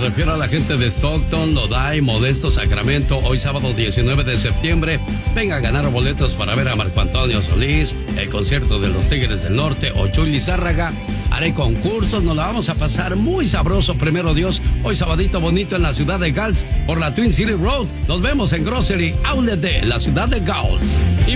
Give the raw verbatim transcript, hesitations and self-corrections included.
refiero a la gente de Stockton, Lodi, Modesto, Sacramento, hoy sábado diecinueve de septiembre, venga a ganar boletos para ver a Marco Antonio Solís, el concierto de los Tigres del Norte o Chuy Lizárraga. Haré concursos, nos la vamos a pasar muy sabroso, primero Dios, hoy sabadito bonito en la ciudad de Gals por la Twin City Road. Nos vemos en Grocery Outlet de la ciudad de Gals.